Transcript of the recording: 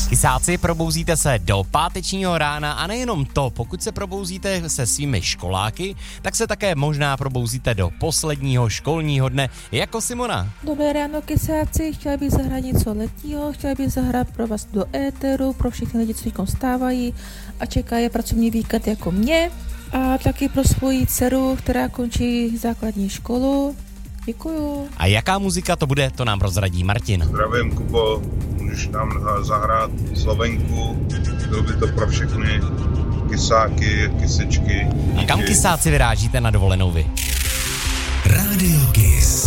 Kysáci, probouzíte se do pátečního rána a nejenom to, pokud se probouzíte se svými školáky, tak se také možná probouzíte do posledního školního dne jako Simona. Dobré ráno, kysáci, chtěla bych zahrát něco letního, chtěla bych zahrát pro vás do éteru, pro všechny lidi, co teď stávají a čekají pracovní víkend jako mě a taky pro svoji dceru, která končí základní školu. Děkuju. A jaká muzika to bude, to nám prozradí Martin. Zdravím, Kubo, můžeš nám zahrát Slovenku, bylo by to pro všechny kysáky, kysičky. A kam kysáci vyrážíte na dovolenou vy? Rádio